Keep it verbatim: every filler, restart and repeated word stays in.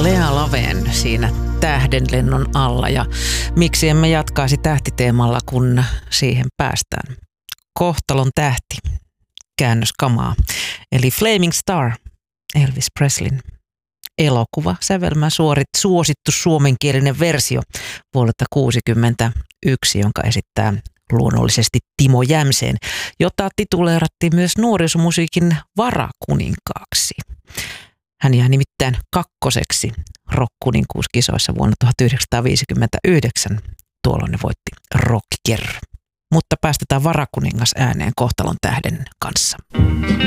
Lea Laveen siinä tähdenlennon alla ja miksi emme jatkaisi tähtiteemalla, kun siihen päästään. Kohtalon tähti, käännöskamaa, eli Flaming Star, Elvis Presleyn elokuva, sävelmä suorit, suosittu suomenkielinen versio vuodelta kuusikymmentäyksi, jonka esittää luonnollisesti Timo Jämseen, jota tituleerattiin myös nuorisomusiikin varakuninkaaksi. Hän jäi nimittäin kakkoseksi rock-kuninkuuskisoissa vuonna tuhatyhdeksänsataaviisikymmentäyhdeksän. Tuolloin ne voitti Rock Kerr. Mutta päästetään varakuningas ääneen Kohtalon tähden kanssa.